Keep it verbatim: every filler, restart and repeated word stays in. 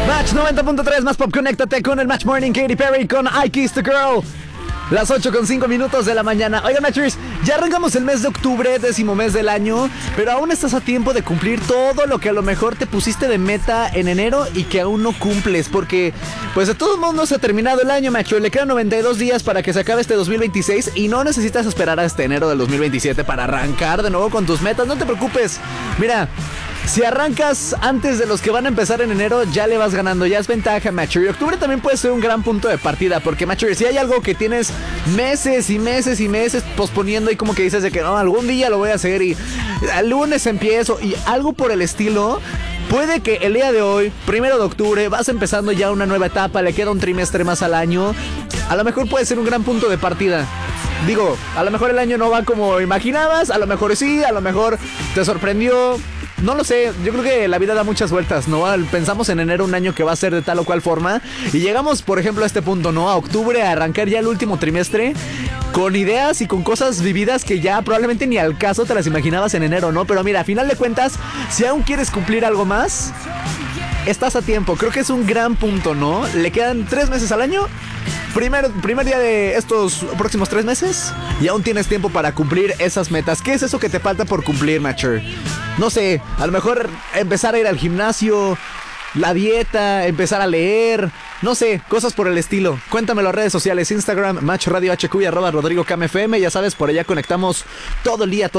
Match noventa punto tres, más pop, conéctate con el Match Morning, Katy Perry con I Kissed a Girl. Las ocho con cinco minutos de la mañana. Oigan, Matchers, ya arrancamos el mes de octubre, décimo mes del año, pero aún estás a tiempo de cumplir todo lo que a lo mejor te pusiste de meta en enero y que aún no cumples, porque pues de todos modos no se ha terminado el año, macho. Le quedan noventa y dos días para que se acabe este dos mil veintiséis y no necesitas esperar hasta enero del dos mil veintisiete para arrancar de nuevo con tus metas. No te preocupes. Mira, si arrancas antes de los que van a empezar en enero, ya le vas ganando, ya es ventaja, macho. Y octubre también puede ser un gran punto de partida, porque, macho, si hay algo que tienes meses y meses y meses posponiendo y como que dices de que no, algún día lo voy a hacer y el lunes empiezo y algo por el estilo, puede que el día de hoy, primero de octubre, vas empezando ya una nueva etapa, le queda un trimestre más al año. A lo mejor puede ser un gran punto de partida. Digo, a lo mejor el año no va como imaginabas, a lo mejor sí, a lo mejor te sorprendió. No lo sé, yo creo que la vida da muchas vueltas, ¿no? Pensamos en enero un año que va a ser de tal o cual forma y llegamos, por ejemplo, a este punto, ¿no? A octubre, a arrancar ya el último trimestre con ideas y con cosas vividas que ya probablemente ni al caso te las imaginabas en enero, ¿no? Pero mira, a final de cuentas, si aún quieres cumplir algo más, estás a tiempo. Creo que es un gran punto, ¿no? Le quedan tres meses al año. Primer, primer día de estos próximos tres meses y aún tienes tiempo para cumplir esas metas. ¿Qué es eso que te falta por cumplir, mature? No sé, a lo mejor empezar a ir al gimnasio, la dieta, empezar a leer, no sé, cosas por el estilo. Cuéntamelo en redes sociales, Instagram, Match Radio H Q y arroba Rodrigo K M F M. Ya sabes, por allá conectamos todo el día, todo